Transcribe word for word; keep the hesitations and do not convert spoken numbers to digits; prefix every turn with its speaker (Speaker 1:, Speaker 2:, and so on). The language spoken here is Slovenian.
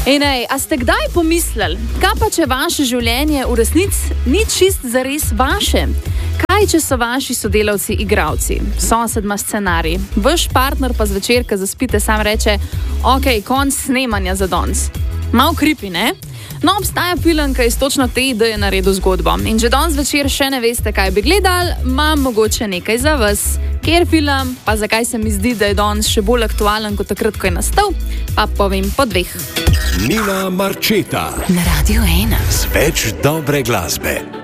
Speaker 1: Ej, nej, a ste kdaj pomislili, kaj pa če vaše življenje v resnici ni čist zares vaše? Kaj, če so vaši sodelavci igralci, sosed ima scenarij, vaš partner pa zvečer, ko zaspite, sam reče, ok, konc snemanja za danes. Mal kripi, ne? No, obstaja film, ki je točno te ideje naredil zgodbo. In že danes večer še ne veste, kaj bi gledali, imam mogoče nekaj za vas. Kjer film, pa zakaj se mi zdi, da je danes še bolj aktualen kot takrat, ko je nastal, pa povem po dveh.
Speaker 2: Nina Marčeta
Speaker 3: Na Radio ena.
Speaker 2: z več dobre glasbe.